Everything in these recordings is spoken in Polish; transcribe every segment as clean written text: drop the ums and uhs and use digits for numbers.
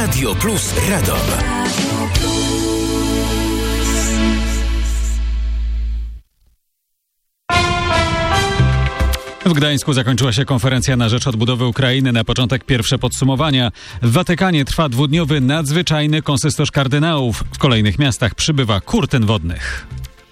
Radio Plus Radom. W Gdańsku zakończyła się konferencja na rzecz odbudowy Ukrainy. Na początek pierwsze podsumowania. W Watykanie trwa dwudniowy nadzwyczajny konsystorz kardynałów. W kolejnych miastach przybywa kurtyn wodnych.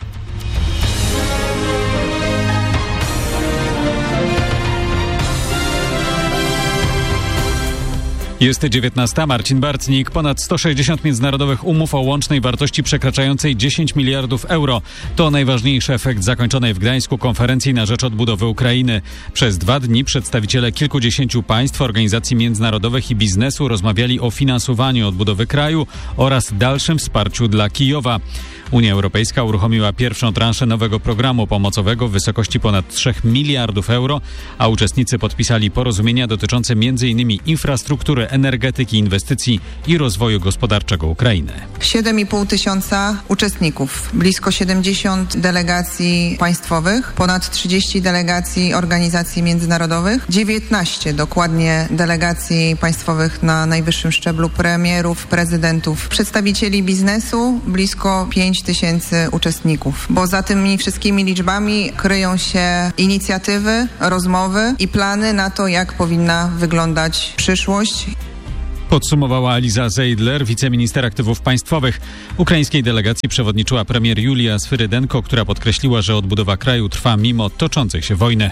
Jest 19. Marcin Bartnik. Ponad 160 międzynarodowych umów o łącznej wartości przekraczającej 10 miliardów euro. To najważniejszy efekt zakończonej w Gdańsku konferencji na rzecz odbudowy Ukrainy. Przez 2 dni przedstawiciele kilkudziesięciu państw, organizacji międzynarodowych i biznesu rozmawiali o finansowaniu odbudowy kraju oraz dalszym wsparciu dla Kijowa. Unia Europejska uruchomiła pierwszą transzę nowego programu pomocowego w wysokości ponad 3 miliardów euro, a uczestnicy podpisali porozumienia dotyczące m.in. infrastruktury, energetyki, inwestycji i rozwoju gospodarczego Ukrainy. 7,5 tysiąca uczestników, blisko 70 delegacji państwowych, ponad 30 delegacji organizacji międzynarodowych, 19 dokładnie delegacji państwowych na najwyższym szczeblu, premierów, prezydentów, przedstawicieli biznesu, blisko 5 tysięcy uczestników. Bo za tymi wszystkimi liczbami kryją się inicjatywy, rozmowy i plany na to, jak powinna wyglądać przyszłość. Podsumowała Aliza Zeidler, wiceminister aktywów państwowych. Ukraińskiej delegacji przewodniczyła premier Julia Swyrydenko, która podkreśliła, że odbudowa kraju trwa mimo toczącej się wojny.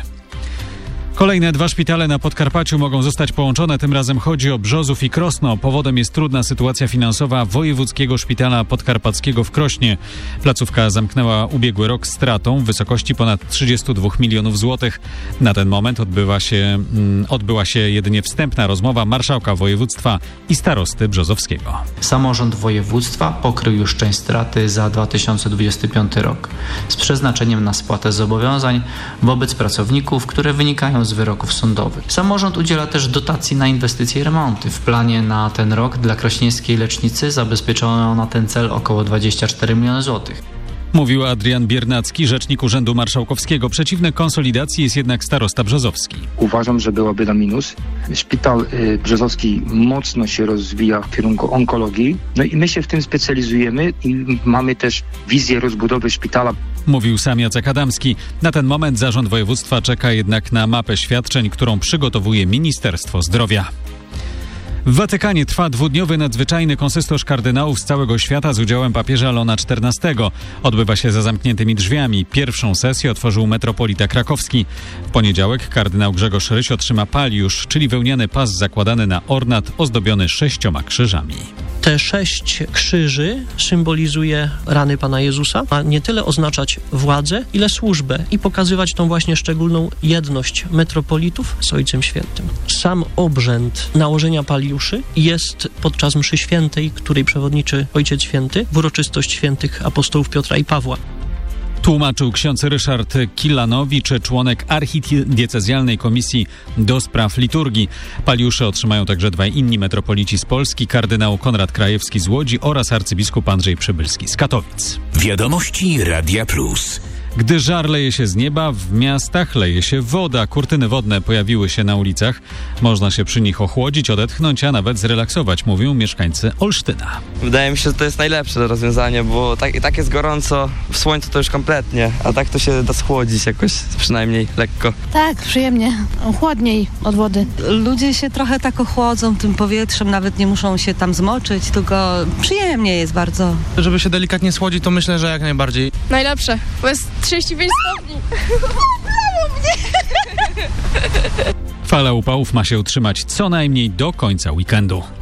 Kolejne 2 szpitale na Podkarpaciu mogą zostać połączone. Tym razem chodzi o Brzozów i Krosno. Powodem jest trudna sytuacja finansowa Wojewódzkiego Szpitala Podkarpackiego w Krośnie. Placówka zamknęła ubiegły rok stratą w wysokości ponad 32 milionów złotych. Na ten moment odbyła się jedynie wstępna rozmowa marszałka województwa i starosty brzozowskiego. Samorząd województwa pokrył już część straty za 2025 rok z przeznaczeniem na spłatę zobowiązań wobec pracowników, które wynikają z wyroków sądowych. Samorząd udziela też dotacji na inwestycje i remonty. W planie na ten rok dla krośnieńskiej lecznicy zabezpieczono na ten cel około 24 miliony złotych. Mówił Adrian Biernacki, rzecznik Urzędu Marszałkowskiego. Przeciwny konsolidacji jest jednak starosta brzozowski. Uważam, że byłoby na minus. Szpital brzozowski mocno się rozwija w kierunku onkologii. No i my się w tym specjalizujemy i mamy też wizję rozbudowy szpitala. Mówił sam Jacek Adamski. Na ten moment zarząd województwa czeka jednak na mapę świadczeń, którą przygotowuje Ministerstwo Zdrowia. W Watykanie trwa dwudniowy nadzwyczajny konsystorz kardynałów z całego świata z udziałem papieża Leona XIV. Odbywa się za zamkniętymi drzwiami. Pierwszą sesję otworzył metropolita krakowski. W poniedziałek kardynał Grzegorz Ryś otrzyma paliusz, czyli wełniany pas zakładany na ornat ozdobiony 6 krzyżami. Te 6 krzyży symbolizuje rany Pana Jezusa, a nie tyle oznaczać władzę, ile służbę i pokazywać tą właśnie szczególną jedność metropolitów z Ojcem Świętym. Sam obrzęd nałożenia paliuszy jest podczas mszy świętej, której przewodniczy Ojciec Święty, w uroczystość świętych apostołów Piotra i Pawła. Tłumaczył ksiądz Ryszard Kilanowicz, członek archidiecezjalnej komisji do spraw liturgii. Paliusze otrzymają także 2 inni metropolici z Polski, kardynał Konrad Krajewski z Łodzi oraz arcybiskup Andrzej Przybylski z Katowic. Wiadomości Radia Plus. Gdy żar leje się z nieba, w miastach leje się woda. Kurtyny wodne pojawiły się na ulicach. Można się przy nich ochłodzić, odetchnąć, a nawet zrelaksować, mówią mieszkańcy Olsztyna. Wydaje mi się, że to jest najlepsze rozwiązanie, bo tak jest gorąco, w słońcu to już kompletnie, a tak to się da schłodzić jakoś, przynajmniej lekko. Tak, przyjemnie, chłodniej od wody. Ludzie się trochę tak ochłodzą tym powietrzem, nawet nie muszą się tam zmoczyć, tylko przyjemnie jest bardzo. Żeby się delikatnie schłodzić, to myślę, że jak najbardziej. Najlepsze, bo jest 35 stopni. Fala upałów ma się utrzymać co najmniej do końca weekendu.